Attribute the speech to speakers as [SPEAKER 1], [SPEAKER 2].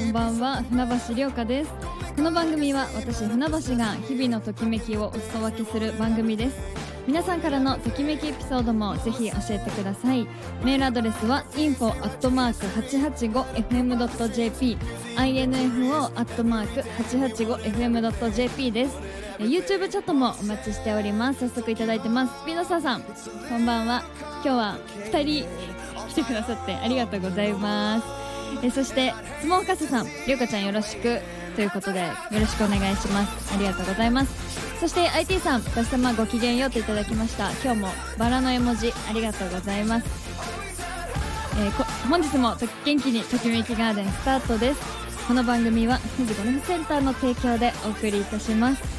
[SPEAKER 1] んばんは、船橋りょうかです。この番組は私船橋が日々のときめきをお裾分けする番組です。皆さんからのときめきエピソードもぜひ教えてください。メールアドレスは info@885fm.jp info@885fm.jp です。YouTube チャットもお待ちしております。早速いただいてます。スピノサーさん、こんばんは。今日は2人来てくださってありがとうございます。そしてスモーカスさん、りょうかちゃんよろしくということで、よろしくお願いします。ありがとうございます。そして IT さん、お日様ごきげんようといただきました。今日もバラの絵文字ありがとうございます。本日も元気にときめきガーデンスタートです。この番組は富士ゴルフセンターの提供でお送りいたします。